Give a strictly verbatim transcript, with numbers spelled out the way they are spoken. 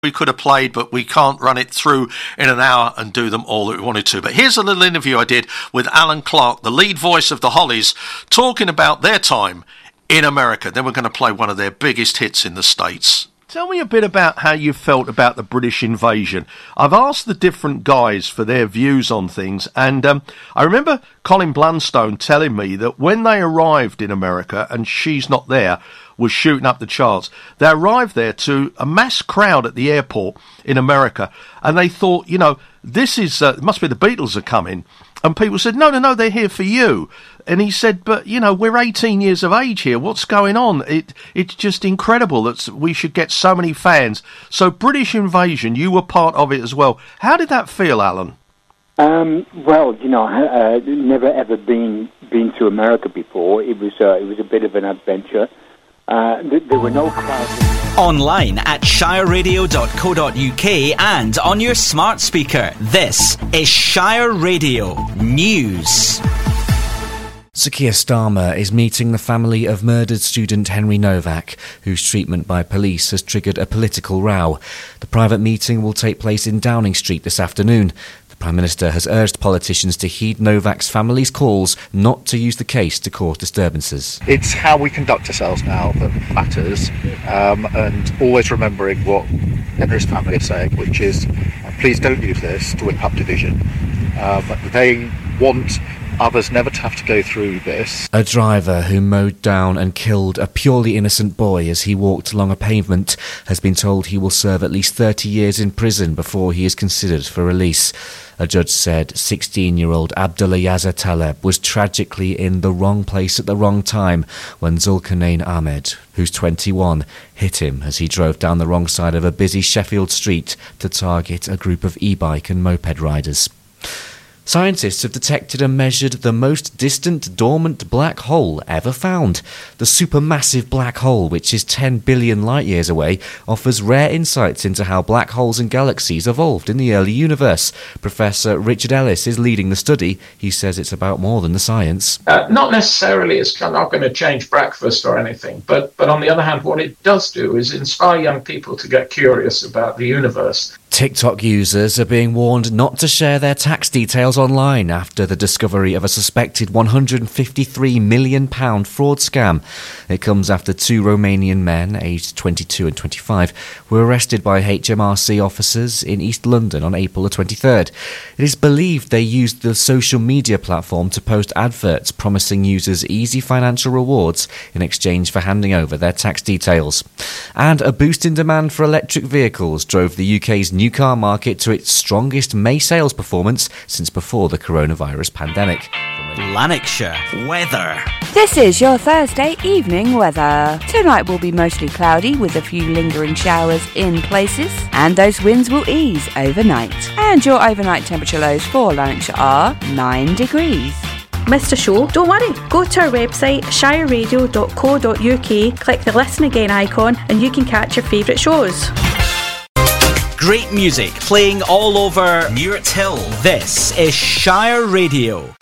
we could have played, but we can't run it through in an hour and do them all that we wanted to. But here's a little interview I did with Alan Clark, the lead voice of the Hollies, talking about their time in America. Then we're going to play one of their biggest hits in the States. Tell me a bit about how you felt about the British invasion. I've asked the different guys for their views on things, and um, I remember Colin Blunstone telling me that when they arrived in America, and She's Not There was shooting up the charts, they arrived there to a mass crowd at the airport in America, and they thought, you know, this is, uh, it must be the Beatles are coming. And people said, no, no, no, they're here for you. And he said, but, you know, we're eighteen years of age here. What's going on? It It's just incredible that we should get so many fans. So British Invasion, you were part of it as well. How did that feel, Alan? Um, well, you know, I uh, never ever been been to America before. It was uh, it was a bit of an adventure. Uh, th- there were no crowds. Online at shire radio dot co dot uk and on your smart speaker. This is Shire Radio News. Sir Keir Starmer is meeting the family of murdered student Henry Novak, whose treatment by police has triggered a political row. The private meeting will take place in Downing Street this afternoon. The Prime Minister has urged politicians to heed Novak's family's calls not to use the case to cause disturbances. It's how we conduct ourselves now that matters, um, and always remembering what Henry's family are saying, which is, please don't use this to whip up division. Um, they want others never to have to go through this. A driver who mowed down and killed a purely innocent boy as he walked along a pavement has been told he will serve at least thirty years in prison before he is considered for release. A judge said sixteen-year-old Abdullah Yazza Taleb was tragically in the wrong place at the wrong time when Zulkarnain Ahmed, who's twenty-one, hit him as he drove down the wrong side of a busy Sheffield street to target a group of e-bike and moped riders. Scientists have detected and measured the most distant dormant black hole ever found. The supermassive black hole, which is ten billion light-years away, offers rare insights into how black holes and galaxies evolved in the early universe. Professor Richard Ellis is leading the study. He says it's about more than the science. Uh, not necessarily, it's not going to change breakfast or anything, but, but on the other hand, what it does do is inspire young people to get curious about the universe. TikTok users are being warned not to share their tax details online after the discovery of a suspected one hundred fifty-three million pounds fraud scam. It comes after two Romanian men, aged twenty-two and twenty-five, were arrested by H M R C officers in East London on April the twenty-third. It is believed they used the social media platform to post adverts promising users easy financial rewards in exchange for handing over their tax details. And a boost in demand for electric vehicles drove the U K's new car market to its strongest May sales performance since before the coronavirus pandemic. Lanarkshire weather. This is your Thursday evening weather. Tonight will be mostly cloudy with a few lingering showers in places, and those winds will ease overnight. And your overnight temperature lows for Lanarkshire are nine degrees. Missed a show? Don't worry. Go to our website shire radio dot co dot uk, click the listen again icon, and you can catch your favourite shows. Great music playing all over Muirt's Hill. This is Shire Radio.